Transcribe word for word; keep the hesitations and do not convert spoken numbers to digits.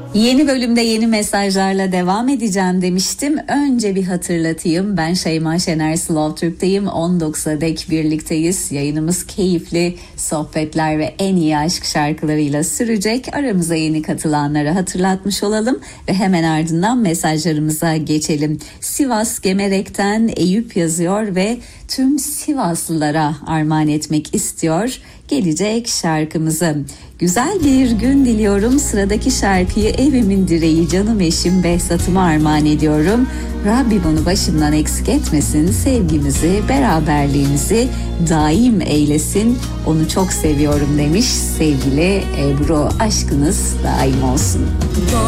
Yeni bölümde yeni mesajlarla devam edeceğim demiştim. Önce bir hatırlatayım. Ben Şeyma Şener, Slow Türk'teyim. on dokuza dek birlikteyiz. Yayınımız keyifli sohbetler ve en iyi aşk şarkılarıyla sürecek. Aramıza yeni katılanlara hatırlatmış olalım ve hemen ardından mesajlarımıza geçelim. Sivas Gemerek'ten Eyüp yazıyor ve tüm Sivaslılara armağan etmek istiyor gelecek şarkımızı. Güzel bir gün diliyorum. Sıradaki şarkıyı evimin direği canım eşim Behzat'ıma armağan ediyorum. Rabbim onu başımdan eksik etmesin. Sevgimizi, beraberliğimizi daim eylesin. Onu çok seviyorum demiş sevgili Ebru. Aşkınız daim olsun.